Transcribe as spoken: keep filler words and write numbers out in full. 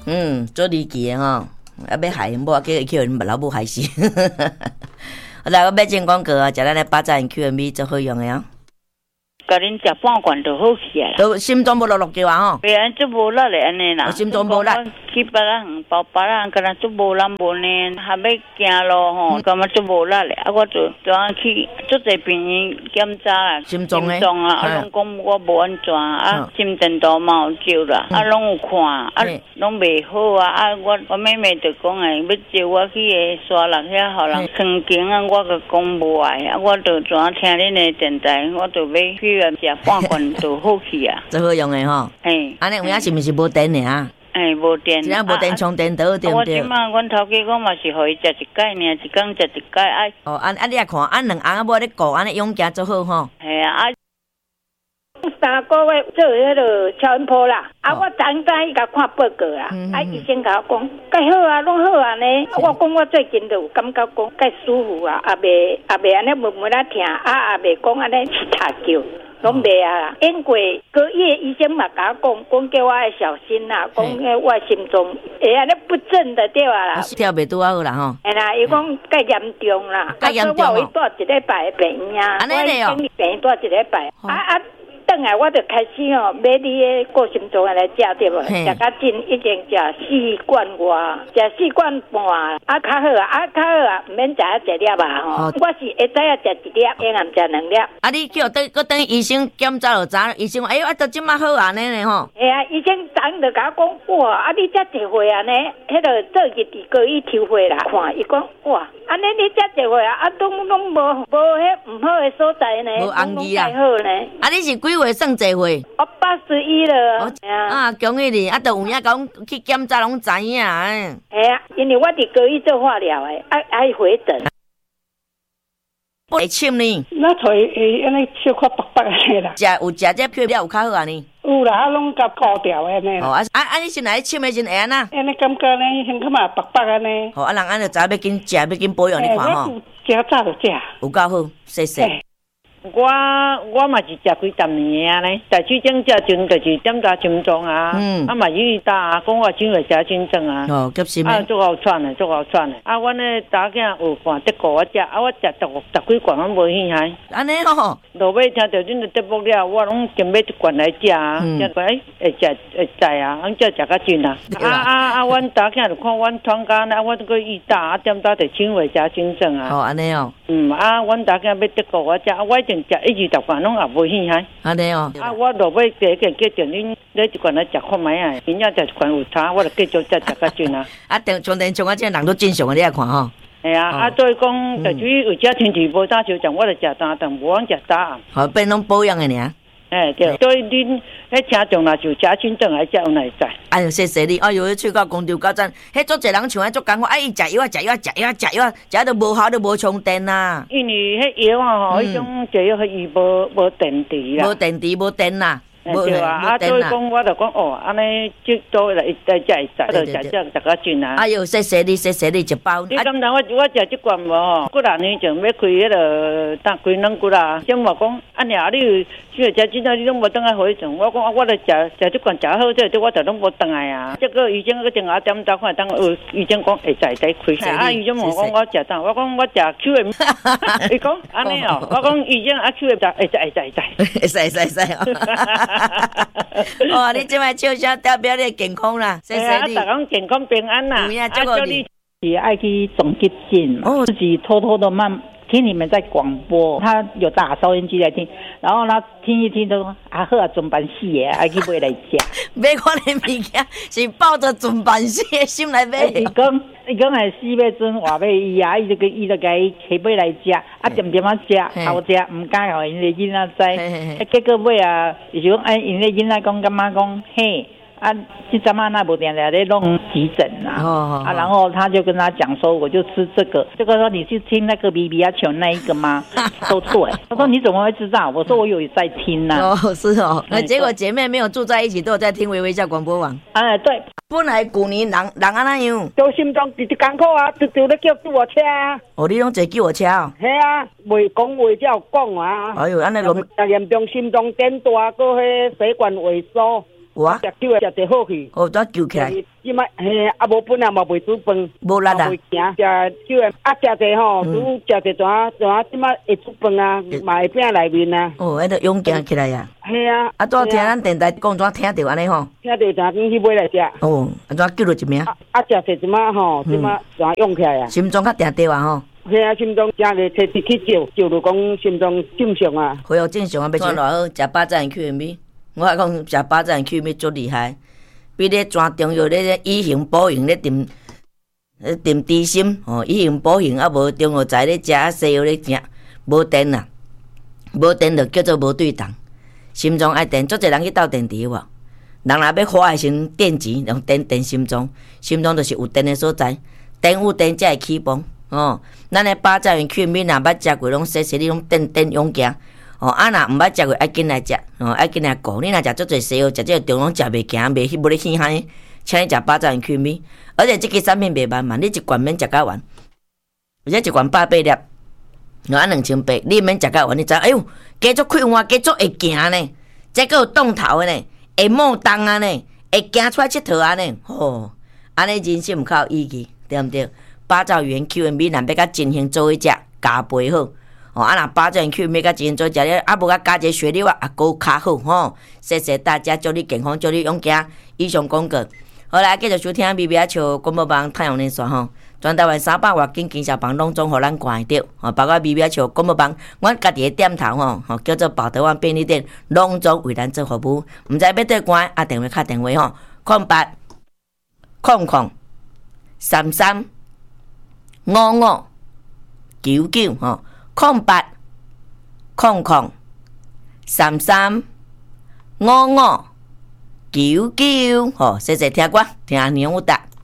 嗯，做离奇的吼，啊要害因某，结果叫因老母害死。好啦，我买进广告啊，食咱的八珍 Q M B 最好用的啊。 甲恁食半罐就好起来啦。 都心脏无落落叫啊吼。 袂安做无力嘞安尼啦。 心脏无力。 去别人包别人，敢若做无力无呢，还要行路吼，感觉做无力嘞。啊，我就就安去做者病院检查啦。 心脏诶。 心脏啊，啊，拢讲我无安全啊，心电图嘛有照啦，啊，拢有看，啊，拢袂好啊。啊，我我妹妹就讲诶，要招我去个沙鹿遐，互人曾经啊，我就讲无爱啊，我就怎听恁诶电台，我就要去食半罐就好去啊。 最好用诶吼。嘿，安尼有影是毋是无电诶啊？ 哎，无电， 现在无电充电倒对不对？ 我即马阮头家讲嘛是，互伊食一盖尔，一工食一盖哎。 哦，安安你也看，安两翁仔某咧顾，安尼勇行做好吼。 系啊，啊， 三个月做迄个超音波啦，啊，我昨早伊甲看报告啦，啊，医生甲我讲，介好啊，拢好啊呢。我讲我最近就有感觉讲介舒服啊，也袂也袂安尼闷闷啊疼，啊也袂讲安尼起塔叫。拢袂啊啦，因为个月医生嘛甲我讲，讲叫我要小心啦，讲迄我心脏会安尼不正的对啊啦， 跳袂拄好啦吼。 哎啦，伊讲介严重啦， 介严重哦。 我有住一礼拜病院啊， 安尼嘞哦， 病院住一礼拜，啊啊。等下我就开始哦，买你个过心脏来食对无？食较真，已经食四罐外，食四罐半，啊较好啊，啊较好啊，毋免食啊一粒啊吼。我是会知影食一粒，下暗食两粒。 啊，你叫等，搁等医生检查就知，医生讲，哎呦，啊，都即马好安尼呢吼。 哎呀，医生昨就甲我讲，哇，啊你遮一岁啊呢，迄个做日伫高医抽血啦，看伊讲，哇，安尼你遮一岁啊，啊拢拢无无迄毋好的所在呢， 无红字啊， 好呢。 啊，你是几岁算几岁？ 我八十一了。哦、 啊，恭喜你！啊，都有影讲去检查拢知影。哎呀，因为我伫高医做化疗诶，爱爱回诊。 会深呢？ 那腿会安尼小可白白安啦。 食有食这配料有较好安尼。 有啦，啊拢甲高调安尼。 哦，啊啊啊！你先来深诶，先会安那？ 安尼感觉呢，先看嘛白白安尼。 好，啊人安就知要紧食，要紧保养，你看吼。 食早就食。 有够好，谢谢。 我我嘛是食几十年啊咧，在去种食阵就是检查心脏啊，嗯，啊嘛伊打讲我怎会写真正啊， 哦，急心啊，足好喘的，足好喘的，啊，阮咧查囝有看德国我食，啊，我食十十几罐拢无稀罕， 安尼吼， 落尾听到恁的节目了，我拢准备一罐来食啊，食过哎会食会知啊，俺才食较真啊，啊啊啊，阮查囝就看阮团家呢，我都去伊打，啊，点打就怎会写真正啊， 哦，安尼哦， 嗯，啊，阮查囝要德国我食，啊，我一定食一二十罐拢也无稀罕， 安尼哦， 啊，我落尾第一个叫着恁来一罐来食看卖啊，明仔食一罐有差，我就继续再食较真啊。 啊，电充电充啊，这人都正常啊，你来看吼。 系啊，啊，所以讲，就是有遮天气无打手掌，我就食三顿，无通食早暗。 好，变拢保养的尔。 哎，对，所以恁迄听众若就食清正来食，有哪会知？ 哎呦，谢谢你！哎呦，去到公调到站，迄足侪人像迄足艰苦，哎，伊食药啊，食药啊，食药啊，食药啊，食到无效都无充电呐。 因为迄药啊吼，迄种食药迄伊无无电池啦， 无电池无电啦。 对啊，啊，所以讲我就讲哦，安尼即多来来才会使，就食食食较准啊。 哎呦，谢谢你，谢谢你一包。 你刚才我我食即罐无吼，几廿年前要开迄个当开两骨啦，先话讲，啊娘你即个食真正你拢无当来回诊，我讲我来食食即罐食好，即个我就拢无当来啊。结果医生个电话点打看，当有医生讲会使再开。啊，医生问我我食当，我讲我食 Q M， 伊讲安尼哦，我讲医生啊 Q M 会使会使会使， 会使会使使。哇！你即摆笑声代表你健康啦，谢谢你。 啊，大家健康平安啦。 有啊，祝你。 也爱去总急诊嘛，自己偷偷的慢听你们在广播，他有打收音机来听，然后他听一听都说啊好啊，准办死的，爱去买来食。 买款的物件是抱着准办死的心来买。 伊讲伊讲系四月阵话买伊啊，伊就个伊就甲伊起买来食，啊点点啊食，好食，唔敢互因个囡仔知。结果尾啊，伊就讲哎，因个囡仔讲感觉讲嘿。啊，这阵嘛那无定定咧弄急诊啦，哦、啊，然后他就跟他讲说，我就吃这个，这个说你去听那个 B B 啊球那一个吗？都对。他说你怎么会知道？我说我有在听呐、啊。 哦，是哦。那结果姐妹没有住在一起，都有在听微微笑广播网。 哎，对。 本来旧年人人安那样， 就心脏直直艰苦啊，直直咧叫救护车啊。 哦，你拢坐救护车哦？ 系啊，未讲话才有讲啊。 哎呦，安尼拢严重心脏电大，搁迄血管萎缩。 哇， 食酒的食得好去。 哦，怎救起来？ 即摆嘿，啊无本啊嘛袂煮饭， 无力啊， 袂行。食酒啊，食者吼，煮食者怎啊怎啊，即摆会煮饭啊，嘛会变内面啊。 哦，迄个勇行起来呀。 系啊。 啊，拄听咱电台讲怎听着安尼吼？ 听着怎紧去买来食。 哦，啊怎救了一命？ 啊，食者即摆吼，即摆怎用起来啊？ 心脏较定着啊吼。 系啊，心脏正个摕去照，照就讲心脏正常啊。 恢复正常啊，要怎偌好？食巴掌 Q M B， 我讲食巴掌 Q M B 足厉害，比咧全中药咧以形补形咧炖，咧炖猪心哦，以形补形啊，无中药材咧食啊，西药咧食，无电啊，无电就叫做无对动。心脏爱电，足侪人去斗电池有无？人若要花的先电池，用电电心脏，心脏就是有电的所在，电有电才会起泵。哦，咱的巴掌圆 Q M B 若捌食过，拢细细你拢电电勇行。哦，啊若毋捌食过，爱紧来食，哦，爱紧来顾。你若食足侪西药，食这个中拢食袂行，袂无咧稀罕，请你食巴掌圆 Q M B。而且即个产品袂慢慢，你一罐免食到完，而且一罐百八粒，若按两千八，你免食到完，你知？哎呦，加足快活，加足会行呢，这个有动头的呢，会冒动啊呢，会行出来佚佗啊呢，吼，安尼人生毋较有意义，对毋对？八爪鱼 Q M B 若要甲真行做伙食，加倍好。哦，啊若八爪鱼 Q M B 甲真行做伙食咧，啊无甲加一个雪粒啊，也够较好吼。谢谢大家，祝你健康，祝你勇敢。以上广告，好来继续收听 B B 啊笑广播网太阳连线吼，全台湾三百外间经销房拢总互咱关得到，吼，包括 B B 啊笑广播网，阮家己的店头吼，吼叫做宝德湾便利店，拢总为咱做服务。毋知要对关啊电话敲电话吼，空八空空三三。五五九九吼，空八空空三三五五九九吼，谢谢听歌，听牛达。